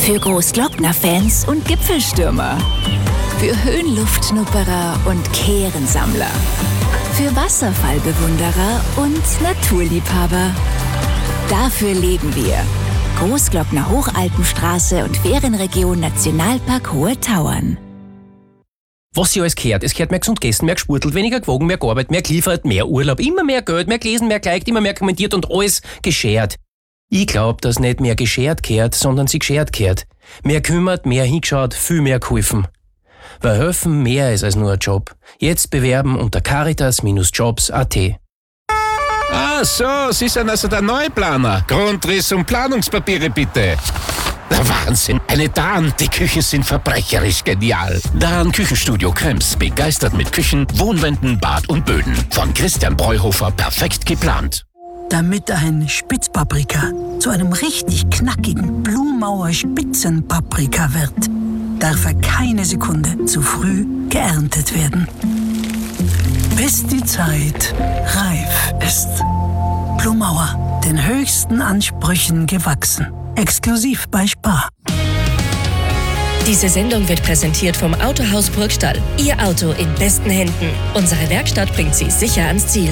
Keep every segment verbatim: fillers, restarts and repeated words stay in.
Für Großglockner-Fans und Gipfelstürmer. Für Höhenluftschnupperer und Kehrensammler. Für Wasserfallbewunderer und Naturliebhaber. Dafür leben wir. Großglockner Hochalpenstraße und Ferienregion Nationalpark Hohe Tauern. Was sie alles gehört. Es gehört mehr gesund gegessen, mehr gesportelt, weniger gewogen, mehr gearbeitet, mehr geliefert, mehr Urlaub, immer mehr Geld, mehr gelesen, mehr geliked, immer mehr kommentiert und alles geschert. Ich glaub, dass nicht mehr geschert gehört, sondern sie geschert gehört. Mehr kümmert, mehr hingeschaut, viel mehr geholfen. Weil helfen mehr ist als nur ein Job. Jetzt bewerben unter caritas Jobs Punkt at. Ah, so, Sie sind also der Neuplaner. Grundriss und Planungspapiere bitte. Der Wahnsinn. Eine Dahn, die Küchen sind verbrecherisch genial. Dahn Küchenstudio Krems, begeistert mit Küchen, Wohnwänden, Bad und Böden. Von Christian Breuhofer perfekt geplant. Damit ein Spitzpaprika zu einem richtig knackigen Blumauer Spitzenpaprika wird, darf er keine Sekunde zu früh geerntet werden. Bis die Zeit reif ist. Blumauer, den höchsten Ansprüchen gewachsen. Exklusiv bei Spar. Diese Sendung wird präsentiert vom Autohaus Burgstall. Ihr Auto in besten Händen. Unsere Werkstatt bringt Sie sicher ans Ziel.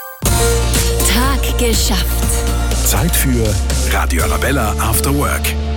Tag geschafft. Zeit für Radio Arabella After Work.